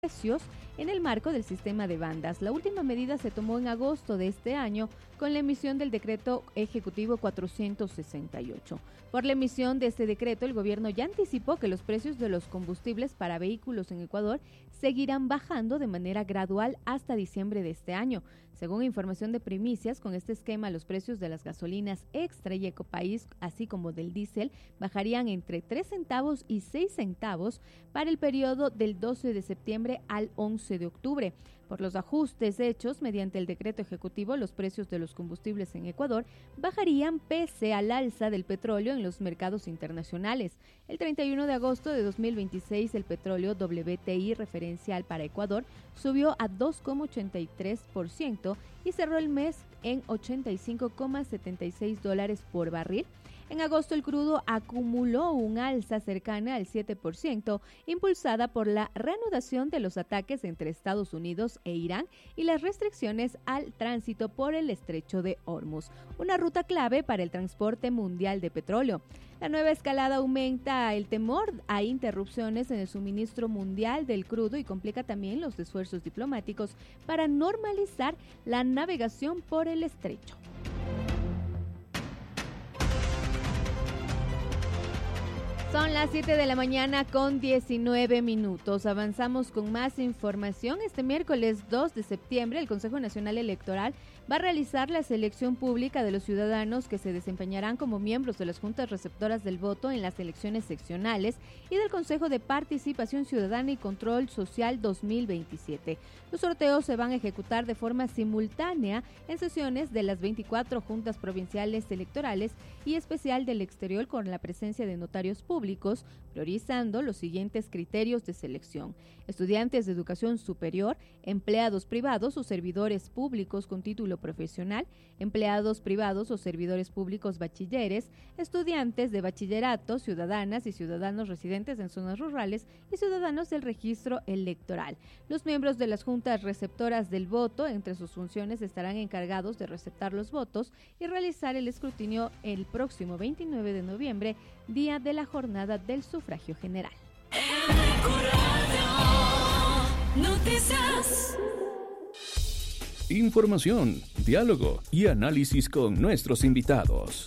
precios en el marco del sistema de bandas. La última medida se tomó en agosto de este año con la emisión del decreto ejecutivo 468. Por la emisión de este decreto, el gobierno ya anticipó que los precios de los combustibles para vehículos en Ecuador seguirán bajando de manera gradual hasta diciembre de este año. Según información de Primicias, con este esquema los precios de las gasolinas Extra y Ecopaís, así como del diésel, bajarían entre 3 centavos y 6 centavos para el periodo del 12 de septiembre al 11 de octubre. Por los ajustes hechos mediante el decreto ejecutivo, los precios de los combustibles en Ecuador bajarían pese al alza del petróleo en los mercados internacionales. El 31 de agosto de 2026, el petróleo WTI referencial para Ecuador subió a 2,83% y cerró el mes en $85,76 por barril. En agosto, el crudo acumuló un alza cercana al 7%, impulsada por la reanudación de los ataques entre Estados Unidos e Irán y las restricciones al tránsito por el estrecho de Hormuz, una ruta clave para el transporte mundial de petróleo. La nueva escalada aumenta el temor a interrupciones en el suministro mundial del crudo y complica también los esfuerzos diplomáticos para normalizar la navegación por el estrecho. Son las 7 de la mañana con 19 minutos. Avanzamos con más información. Este miércoles 2 de septiembre, el Consejo Nacional Electoral va a realizar la selección pública de los ciudadanos que se desempeñarán como miembros de las juntas receptoras del voto en las elecciones seccionales y del Consejo de Participación Ciudadana y Control Social 2027. Los sorteos se van a ejecutar de forma simultánea en sesiones de las 24 juntas provinciales electorales y especial del exterior con la presencia de notarios públicos, priorizando los siguientes criterios de selección: estudiantes de educación superior, empleados privados o servidores públicos con título profesional, empleados privados o servidores públicos bachilleres, estudiantes de bachillerato, ciudadanas y ciudadanos residentes en zonas rurales y ciudadanos del registro electoral. Los miembros de las juntas receptoras del voto, entre sus funciones, estarán encargados de receptar los votos y realizar el escrutinio el próximo 29 de noviembre, día de la jornada del sufragio general. Información, diálogo y análisis con nuestros invitados.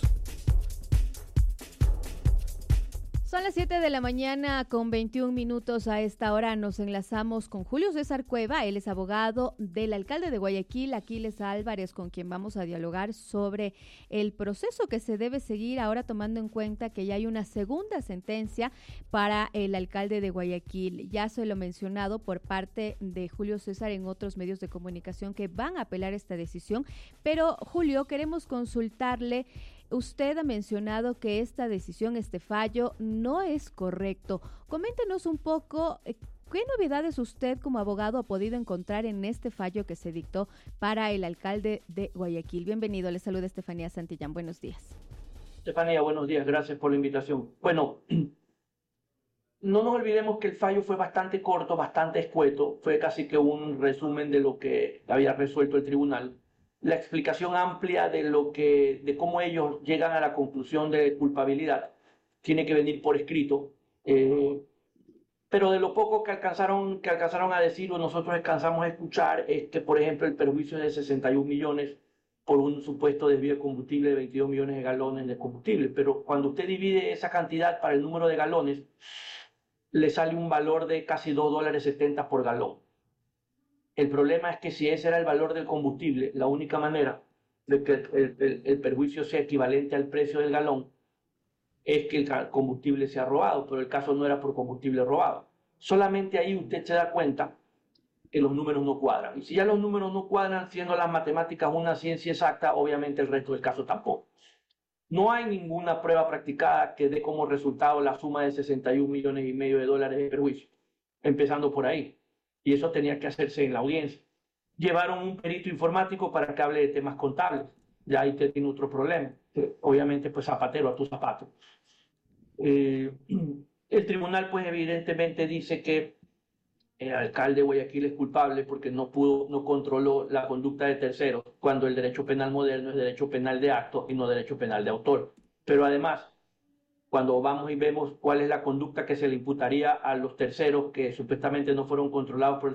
Son las 7 de la mañana con 21 minutos. A esta hora nos enlazamos con Julio César Cueva. Él es abogado del alcalde de Guayaquil, Aquiles Álvarez, con quien vamos a dialogar sobre el proceso que se debe seguir ahora, tomando en cuenta que ya hay una segunda sentencia para el alcalde de Guayaquil. Ya se lo he mencionado por parte de Julio César en otros medios de comunicación que van a apelar esta decisión. Pero, Julio, queremos consultarle. Usted ha mencionado que esta decisión, este fallo, no es correcto. Coméntenos un poco qué novedades usted como abogado ha podido encontrar en este fallo que se dictó para el alcalde de Guayaquil. Bienvenido, le saluda Estefanía Santillán. Buenos días. Estefanía, buenos días. Gracias por la invitación. Bueno, no nos olvidemos que el fallo fue bastante corto, bastante escueto. Fue casi que un resumen de lo que había resuelto el tribunal. La explicación amplia de cómo ellos llegan a la conclusión de culpabilidad tiene que venir por escrito, pero de lo poco que alcanzaron a decir o nosotros alcanzamos a escuchar es que, por ejemplo, el perjuicio es de 61 millones por un supuesto desvío de combustible de 22 millones de galones de combustible, pero cuando usted divide esa cantidad para el número de galones, le sale un valor de casi $2.70 por galón. El problema es que si ese era el valor del combustible, la única manera de que el perjuicio sea equivalente al precio del galón es que el combustible sea robado, pero el caso no era por combustible robado. Solamente ahí usted se da cuenta que los números no cuadran. Y si ya los números no cuadran, siendo las matemáticas una ciencia exacta, obviamente el resto del caso tampoco. No hay ninguna prueba practicada que dé como resultado la suma de 61 millones y medio de dólares de perjuicio, empezando por ahí. Y eso tenía que hacerse en la audiencia. Llevaron un perito informático para que hable de temas contables. Ya ahí tiene otro problema. Obviamente, pues zapatero a tu zapato. El tribunal, pues evidentemente dice que el alcalde de Guayaquil es culpable porque no controló la conducta de terceros, cuando el derecho penal moderno es derecho penal de acto y no derecho penal de autor. Pero además, cuando vamos y vemos cuál es la conducta que se le imputaría a los terceros que supuestamente no fueron controlados por el